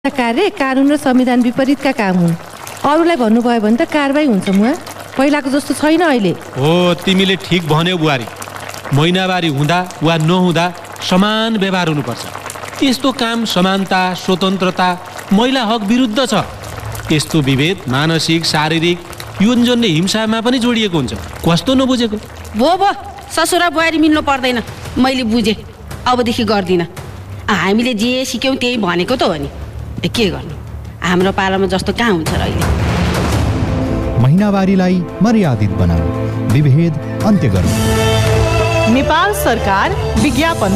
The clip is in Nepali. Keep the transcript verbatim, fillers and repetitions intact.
कार्य कानुन र संविधान विपरीतका काम हुन्। अरूलाई भन्नुभयो भने त कारबाही हुन्छ मुवा। पहिलाको जस्तो छैन अहिले। हो, तिमीले ठिक भन्यौ बुहारी। महिनावारी हुँदा वा नहुँदा समान व्यवहार हुनुपर्छ। यस्तो काम समानता, स्वतन्त्रता, महिला हक विरुद्ध छ। यस्तो विभेद मानसिक, शारीरिक, यौनजन्य हिंसामा पनि जोडिएको हुन्छ। कस्तो नबुझेको? भो भो, ससुरा बुहारी मिल्नु पर्दैन। मैले बुझेँ, अबदेखि गर्दिनँ। हामीले जे सिक्यौँ त्यही भनेको त हो नि। के गर्नु, हाम्रो पालामा जस्तो कहाँ हुन्छ र अहिले। महिनावारीलाई मर्यादित बनाऊ, विभेद अन्त्य गर्नु। नेपाल सरकार विज्ञापन